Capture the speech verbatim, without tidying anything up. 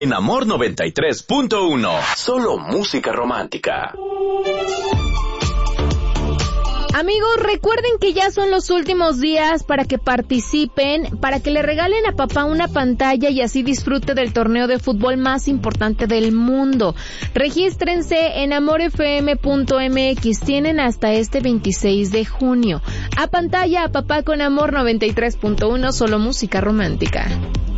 En Amor noventa y tres punto uno. Solo música romántica. Amigos, recuerden que ya son los últimos días para que participen, para que le regalen a papá una pantalla y así disfrute del torneo de fútbol más importante del mundo. Regístrense en amor f m punto m x, tienen hasta este veintiséis de junio. A pantalla a papá con Amor noventa y tres punto uno, solo música romántica.